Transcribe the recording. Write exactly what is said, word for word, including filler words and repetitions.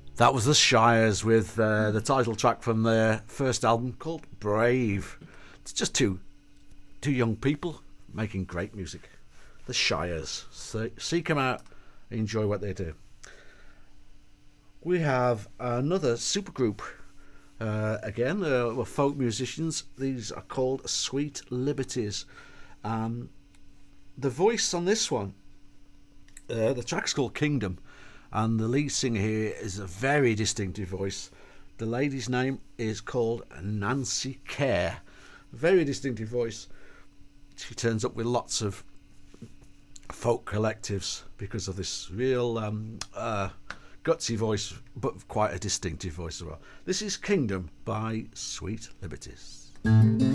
That was the Shires with uh, the title track from their first album called Brave. It's just two two young people making great music. The Shires. So seek them out, enjoy what they do. We have another supergroup. Uh, again, uh, we're folk musicians. These are called Sweet Liberties. Um, the voice on this one, uh, the track's called Kingdom. And the lead singer here is a very distinctive voice. The lady's name is called Nancy Kerr. Very distinctive voice. She turns up with lots of folk collectives because of this real um, uh, gutsy voice, but quite a distinctive voice as well. This is Kingdom by Sweet Liberties.